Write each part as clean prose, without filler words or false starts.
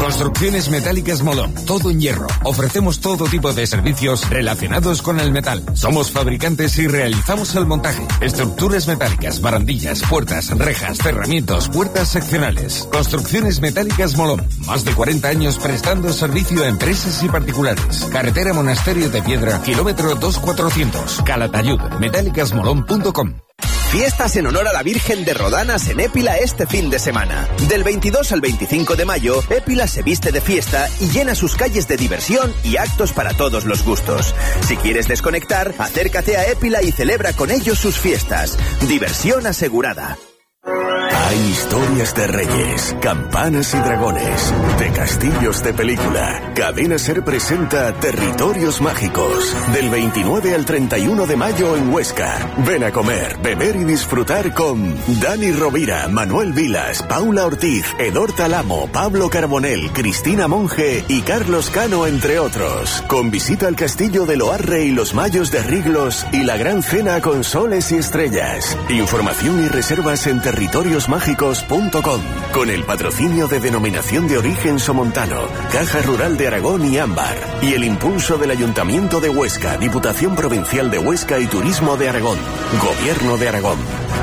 Construcciones Metálicas Molón, todo en hierro. Ofrecemos todo tipo de servicios relacionados con el metal. Somos fabricantes y realizamos el montaje. Estructuras metálicas, barandillas, puertas, rejas, cerramientos, puertas seccionales. Construcciones Metálicas Molón. Más de 40 años prestando servicio a empresas y particulares. Carretera Monasterio de Piedra, kilómetro 2400. Calatayud, metálicasmolón.com. Fiestas en honor a la Virgen de Rodanas en Épila este fin de semana. Del 22 al 25 de mayo, Épila se viste de fiesta y llena sus calles de diversión y actos para todos los gustos. Si quieres desconectar, acércate a Épila y celebra con ellos sus fiestas. Diversión asegurada. Hay historias de reyes, campanas y dragones, de castillos de película. Cadena SER presenta Territorios Mágicos, del 29 al 31 de mayo en Huesca. Ven a comer, beber y disfrutar con Dani Rovira, Manuel Vilas, Paula Ortiz, Edor Talamo, Pablo Carbonell, Cristina Monge y Carlos Cano, entre otros. Con visita al castillo de Loarre y los Mayos de Riglos y la gran cena con soles y estrellas. Información y reservas en territoriosmágicos.com, con el patrocinio de Denominación de Origen Somontano, Caja Rural de Aragón y Ámbar, y el impulso del Ayuntamiento de Huesca, Diputación Provincial de Huesca y Turismo de Aragón, Gobierno de Aragón.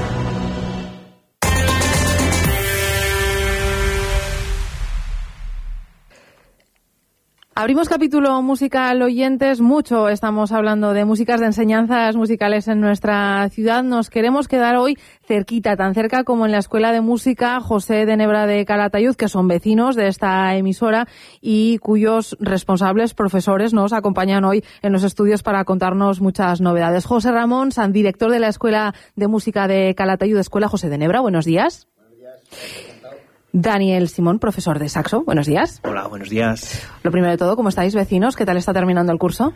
Abrimos capítulo musical, oyentes. Mucho estamos hablando de músicas, de enseñanzas musicales en nuestra ciudad. Nos queremos quedar hoy cerquita, tan cerca como en la Escuela de Música José de Nebra de Calatayud, que son vecinos de esta emisora y cuyos responsables profesores nos acompañan hoy en los estudios para contarnos muchas novedades. José Ramón San, director de la Escuela de Música de Calatayud, Escuela José de Nebra. Buenos días. Buenos días. Daniel Simón, profesor de saxo. Buenos días. Hola, buenos días. Lo primero de todo, ¿cómo estáis, vecinos? ¿Qué tal está terminando el curso?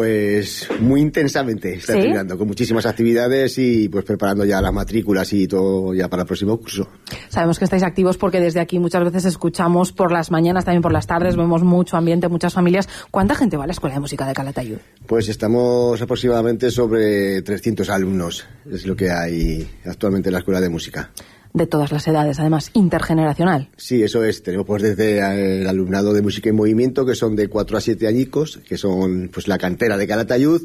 Pues muy intensamente está terminando, con muchísimas actividades y pues preparando ya las matrículas y todo ya para el próximo curso. Sabemos que estáis activos porque desde aquí muchas veces escuchamos por las mañanas, también por las tardes, vemos mucho ambiente, muchas familias. ¿Cuánta gente va a la Escuela de Música de Calatayud? Pues estamos aproximadamente sobre 300 alumnos, es lo que hay actualmente en la Escuela de Música. De todas las edades, además, intergeneracional. Sí, eso es. Tenemos pues desde el alumnado de música y movimiento, que son de 4 a 7 añicos, que son pues la cantera de Calatayud,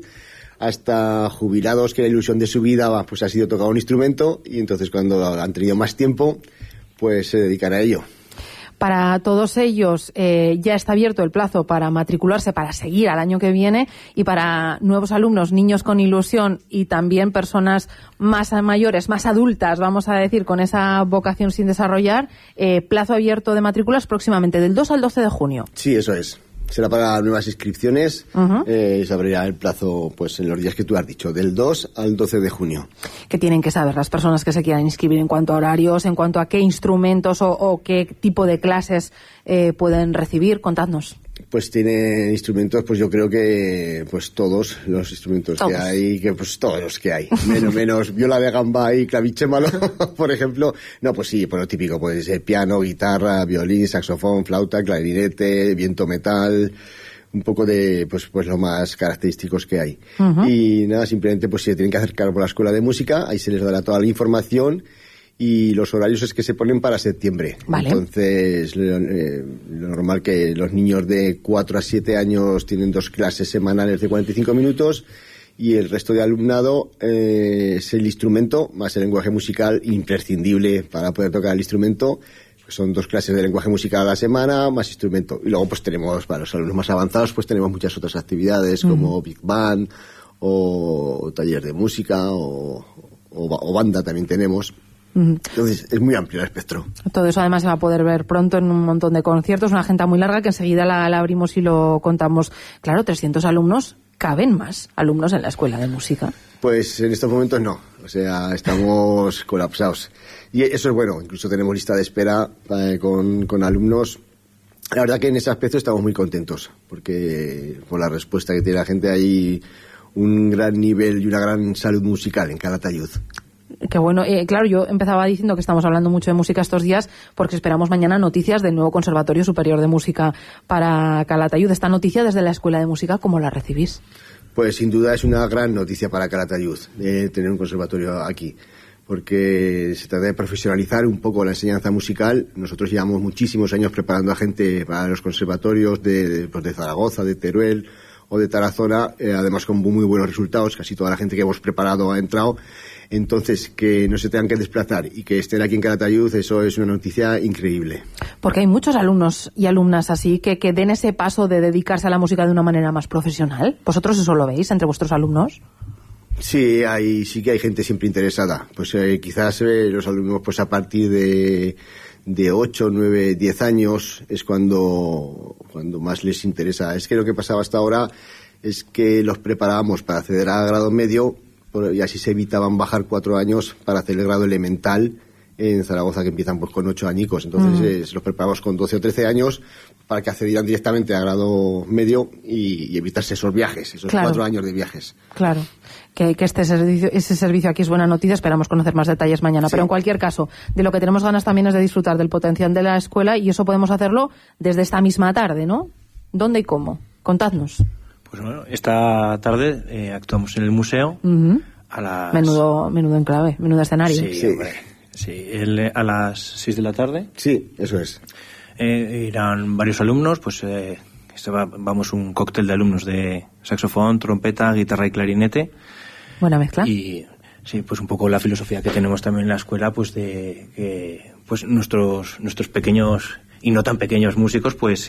hasta jubilados que la ilusión de su vida pues ha sido tocar un instrumento y entonces cuando han tenido más tiempo pues se dedican a ello. Para todos ellos ya está abierto el plazo para matricularse, para seguir al año que viene, y para nuevos alumnos, niños con ilusión y también personas más mayores, más adultas, vamos a decir, con esa vocación sin desarrollar, plazo abierto de matrículas próximamente, del 2 al 12 de junio. Sí, eso es. Será para nuevas inscripciones. Se abrirá el plazo pues en los días que tú has dicho, del 2 al 12 de junio. ¿Qué tienen que saber las personas que se quieran inscribir en cuanto a horarios, en cuanto a qué instrumentos o qué tipo de clases pueden recibir? Contadnos. Pues tiene instrumentos, pues yo creo que pues todos los instrumentos que hay, que pues todos los que hay, menos viola de gamba y clavicémbalo, por ejemplo. No, pues sí, por lo típico, pues piano, guitarra, violín, saxofón, flauta, clarinete, viento metal, un poco de pues lo más característicos que hay. Y nada, simplemente pues se tienen que acercar por la Escuela de Música, ahí se les dará toda la información. Y los horarios es que se ponen para septiembre. Vale. Entonces, lo normal que los niños de 4 a 7 años tienen 2 clases semanales de 45 minutos y el resto de alumnado es el instrumento más el lenguaje musical imprescindible para poder tocar el instrumento. Son 2 clases de lenguaje musical a la semana, más instrumento. Y luego pues tenemos, para los alumnos más avanzados, pues tenemos muchas otras actividades como Big Band o taller de música o banda también tenemos. Entonces es muy amplio el espectro. Todo eso además se va a poder ver pronto en un montón de conciertos, una agenda muy larga que enseguida la abrimos y lo contamos. Claro, 300 alumnos, ¿caben más alumnos en la Escuela de Música? Pues en estos momentos no, o sea, estamos colapsados. Y eso es bueno, incluso tenemos lista de espera con alumnos. La verdad que en ese aspecto estamos muy contentos, porque por la respuesta que tiene la gente hay un gran nivel y una gran salud musical en Calatayud. Qué bueno. Claro, yo empezaba diciendo que estamos hablando mucho de música estos días porque esperamos mañana noticias del nuevo Conservatorio Superior de Música para Calatayud. Esta noticia desde la Escuela de Música, ¿cómo la recibís? Pues sin duda es una gran noticia para Calatayud, tener un conservatorio aquí. porque se trata de profesionalizar un poco la enseñanza musical. Nosotros llevamos muchísimos años preparando a gente para los conservatorios de Zaragoza, de Teruel o de Tarazona, además con muy buenos resultados. Casi toda la gente que hemos preparado ha entrado. Entonces, que no se tengan que desplazar y que estén aquí en Calatayud, eso es una noticia increíble. Porque hay muchos alumnos y alumnas así que den ese paso de dedicarse a la música de una manera más profesional. ¿Vosotros eso lo veis entre vuestros alumnos? Sí, sí que hay gente siempre interesada. Pues quizás los alumnos, pues a partir de 8, 9, 10 años es cuando más les interesa. Es que lo que pasaba hasta ahora es que los preparábamos para acceder a grado medio y así se evitaban bajar 4 años para hacer el grado elemental en Zaragoza, que empiezan pues con 8 añicos. Entonces los preparamos con 12 o 13 años para que accedieran directamente a grado medio y evitarse esos viajes, esos 4 años de viajes. Claro. Que ese servicio aquí es buena noticia. Esperamos conocer más detalles mañana. Sí. Pero en cualquier caso, de lo que tenemos ganas también es de disfrutar del potencial de la escuela, y eso podemos hacerlo desde esta misma tarde, ¿no? ¿Dónde y cómo? Contadnos. Pues bueno, esta tarde actuamos en el museo a las... Menudo enclave, menudo escenario. Sí. Hombre, sí. A las 6 de la tarde. Sí, eso es. Irán varios alumnos, pues vamos un cóctel de alumnos de saxofón, trompeta, guitarra y clarinete. Buena mezcla. Y sí, pues un poco la filosofía que tenemos también en la escuela, pues de que pues nuestros pequeños y no tan pequeños músicos, pues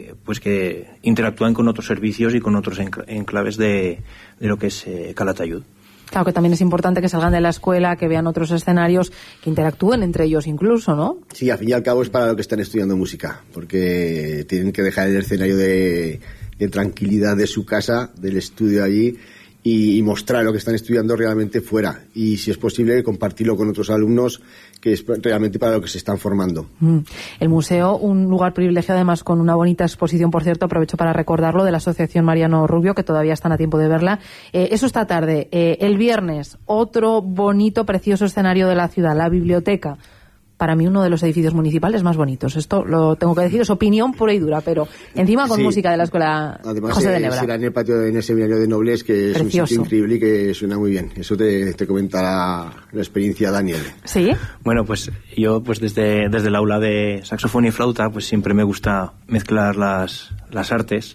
que interactúan con otros servicios y con otros enclaves de lo que es Calatayud. Claro que también es importante que salgan de la escuela, que vean otros escenarios, que interactúen entre ellos incluso, ¿no? Sí, al fin y al cabo es para lo que están estudiando música, porque tienen que dejar el escenario de tranquilidad de su casa, del estudio allí, y mostrar lo que están estudiando realmente fuera. Y si es posible, compartirlo con otros alumnos, que es realmente para lo que se están formando. El museo, un lugar privilegiado, además con una bonita exposición, por cierto, aprovecho para recordarlo, de la Asociación Mariano Rubio, que todavía están a tiempo de verla. Eso esta tarde. El viernes, otro bonito, precioso escenario de la ciudad, la biblioteca. Para mí uno de los edificios municipales más bonitos. Esto lo tengo que decir, es opinión pura y dura, pero encima con música de la escuela. Además, José de Nebra. Será en el patio, en el seminario de Nobles, que es precioso. Un sitio increíble y que suena muy bien. Eso te comentará la experiencia Daniel. ¿Sí? Bueno, pues yo desde el aula de saxofón y flauta, pues siempre me gusta mezclar las artes.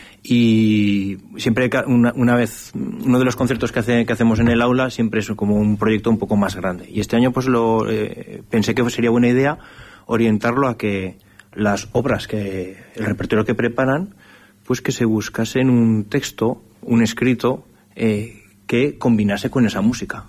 Y siempre uno de los conciertos que hacemos en el aula siempre es como un proyecto un poco más grande. Y este año pues pensé que sería buena idea orientarlo a que las obras, el repertorio que preparan, pues que se buscasen un texto, un escrito que combinase con esa música.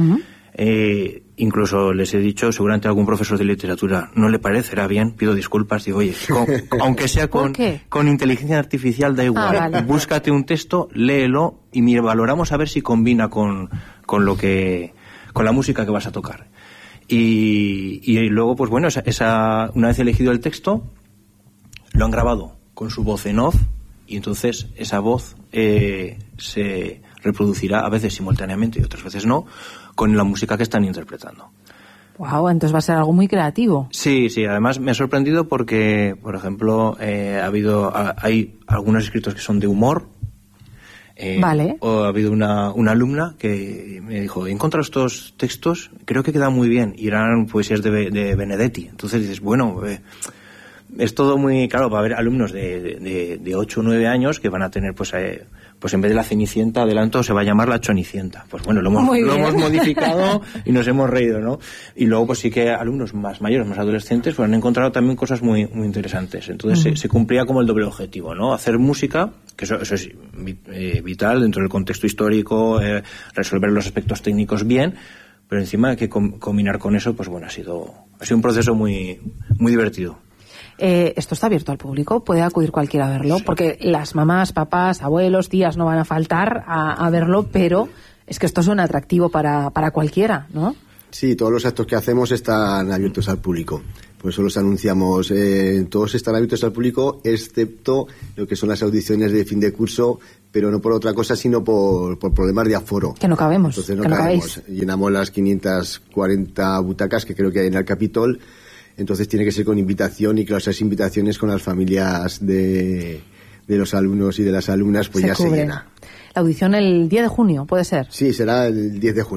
Incluso les he dicho, seguramente a algún profesor de literatura no le parecerá bien, pido disculpas, digo, oye, aunque sea con inteligencia artificial, da igual, vale. Búscate un texto, léelo y valoramos a ver si combina con la música que vas a tocar. Y luego, pues bueno, una vez elegido el texto, lo han grabado con su voz en off, y entonces esa voz se reproducirá a veces simultáneamente y otras veces no, con la música que están interpretando. Wow, entonces va a ser algo muy creativo. Sí, además me ha sorprendido porque, por ejemplo, hay algunos escritos que son de humor. Vale. O ha habido una alumna que me dijo, he encontrado estos textos, creo que quedan muy bien, y eran poesías de Benedetti. Entonces dices, bueno, es todo muy claro. Va a haber alumnos de 8 o 9 años que van a tener, pues en vez de la Cenicienta, adelanto, se va a llamar la Chonicienta. Pues bueno, lo hemos modificado y nos hemos reído, ¿no? Y luego pues sí que alumnos más mayores, más adolescentes, pues han encontrado también cosas muy, muy interesantes. Entonces se cumplía como el doble objetivo, ¿no? Hacer música, que eso es vital dentro del contexto histórico, resolver los aspectos técnicos bien, pero encima hay que combinar con eso, pues bueno, ha sido un proceso muy, muy divertido. Esto está abierto al público, puede acudir cualquiera a verlo, sí. Porque las mamás, papás, abuelos, tías no van a faltar a verlo, pero es que esto suena atractivo para cualquiera, ¿no? Sí, todos los actos que hacemos están abiertos al público. Por eso los anunciamos. Todos están abiertos al público, excepto lo que son las audiciones de fin de curso, pero no por otra cosa, sino por problemas de aforo. Que no cabemos. Entonces no cabemos. Llenamos las 540 butacas que creo que hay en el Capitol. Entonces tiene que ser con invitación, y claro, esas invitaciones con las familias de los alumnos y de las alumnas, pues ya se llena. La audición el 10 de junio, ¿puede ser? Sí, será el 10 de junio.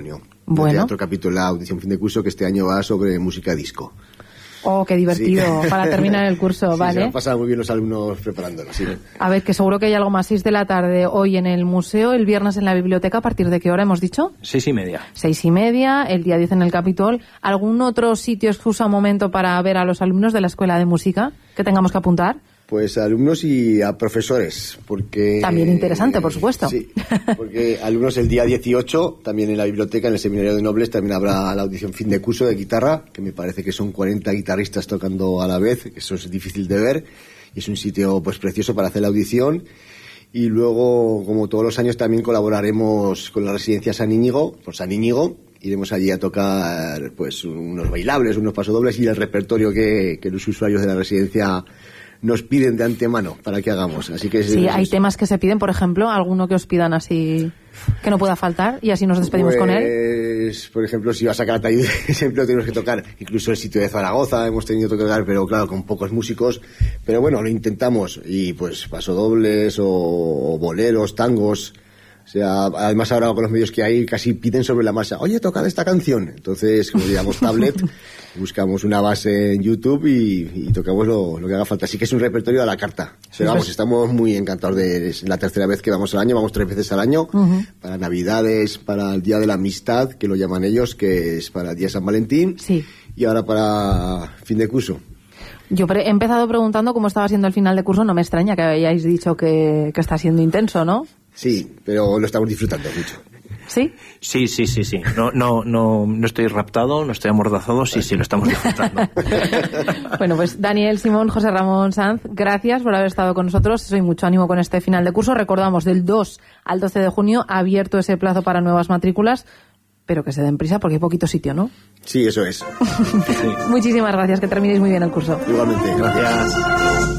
Bueno. Otro capítulo en la audición fin de curso que este año va sobre música disco. Oh, qué divertido, sí. Para terminar el curso, sí, ¿vale? Se van a pasar muy bien los alumnos preparándolo, sí. A ver, que seguro que hay algo más. 6 de la tarde hoy en el museo, el viernes en la biblioteca. ¿A partir de qué hora hemos dicho? 6:30. 6:30, el día 10 en el Capitol. ¿Algún otro sitio, excusa o momento para ver a los alumnos de la Escuela de Música que tengamos que apuntar? Pues a alumnos y a profesores, porque... También interesante, por supuesto. Sí, porque alumnos el día 18, también en la biblioteca, en el Seminario de Nobles, también habrá la audición fin de curso de guitarra, que me parece que son 40 guitarristas tocando a la vez, que eso es difícil de ver, y es un sitio pues precioso para hacer la audición. Y luego, como todos los años, también colaboraremos con la residencia San Íñigo, por San Íñigo. Iremos allí a tocar pues unos bailables, unos pasodobles y el repertorio que los usuarios de la residencia nos piden de antemano para que hagamos. Así que sí, hay temas que se piden, por ejemplo, alguno que os pidan así que no pueda faltar y así nos despedimos con él. Por ejemplo, si vas a Calatayud, siempre lo tenemos que tocar. Incluso el sitio de Zaragoza hemos tenido que tocar, pero claro, con pocos músicos. Pero bueno, lo intentamos. Y pues pasodobles o boleros, tangos. O sea, además ahora con los medios que hay casi piden sobre la marcha, oye, tocad esta canción. Entonces, como digamos tablet, buscamos una base en YouTube y tocamos lo que haga falta. Así que es un repertorio a la carta. Pero vamos, estamos muy encantados es la tercera vez que vamos al año, vamos 3 veces al año, para Navidades, para el Día de la Amistad, que lo llaman ellos, que es para el Día de San Valentín, y ahora para fin de curso. Yo he empezado preguntando cómo estaba siendo el final de curso, no me extraña que hayáis dicho que está siendo intenso, ¿no? Sí, pero lo estamos disfrutando mucho. ¿Sí? Sí. No estoy raptado, no estoy amordazado, sí, lo estamos disfrutando. Bueno, pues Daniel Simón, José Ramón Sanz, gracias por haber estado con nosotros. Soy mucho ánimo con este final de curso. Recordamos, del 2 al 12 de junio, abierto ese plazo para nuevas matrículas, pero que se den prisa porque hay poquito sitio, ¿no? Sí, eso es. Muchísimas gracias, que terminéis muy bien el curso. Igualmente, gracias.